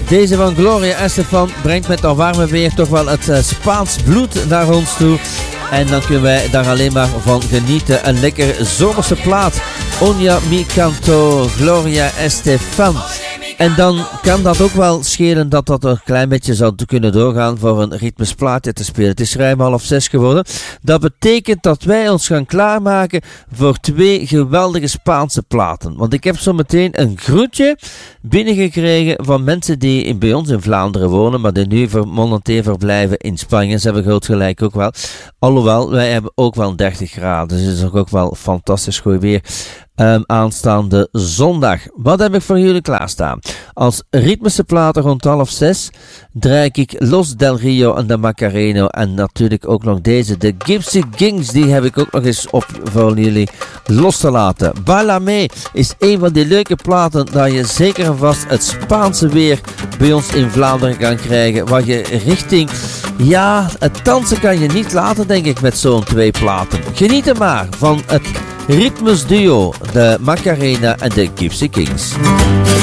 Deze van Gloria Estefan brengt met dat warme weer toch wel het Spaans bloed naar ons toe. En dan kunnen wij daar alleen maar van genieten. Een lekker zomerse plaat. Oña mi canto, Gloria Estefan. En dan kan dat ook wel schelen dat een klein beetje zou kunnen doorgaan voor een ritmisch plaatje te spelen. Het is ruim 5:30 geworden. Dat betekent dat wij ons gaan klaarmaken voor 2 geweldige Spaanse platen. Want ik heb zo meteen een groetje binnengekregen van mensen die bij ons in Vlaanderen wonen, maar die nu momenteel verblijven in Spanje. Ze hebben groot gelijk ook wel. Alhoewel, wij hebben ook wel 30 graden. Dus het is ook wel fantastisch goed weer. Aanstaande zondag. Wat heb ik voor jullie klaarstaan? Als ritmische platen rond 5:30 draai ik Los Del Rio en de Macarena. En natuurlijk ook nog deze, de Gypsy Kings. Die heb ik ook nog eens op voor jullie los te laten. Bailame is een van die leuke platen dat je zeker en vast het Spaanse weer bij ons in Vlaanderen kan krijgen. Waar je richting, ja, het dansen kan je niet laten, denk ik, met zo'n 2 platen. Geniet er maar van het ritmes duo, de Macarena en de Gypsy Kings.